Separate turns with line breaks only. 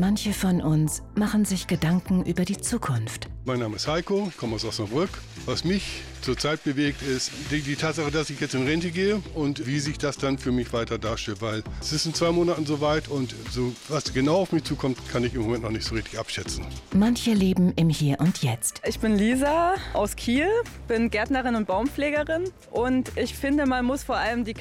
Manche von uns machen sich Gedanken über die Zukunft.
Mein Name ist Heiko, ich komme aus Osnabrück. Was mich zurzeit bewegt, ist die Tatsache, dass ich jetzt in Rente gehe und wie sich das dann für mich weiter darstellt. Weil es ist in 2 Monaten soweit und so, was genau auf mich zukommt, kann ich im Moment noch nicht so richtig abschätzen.
Manche leben im Hier und Jetzt.
Ich bin Lisa aus Kiel, bin Gärtnerin und Baumpflegerin und ich finde, man muss vor allem die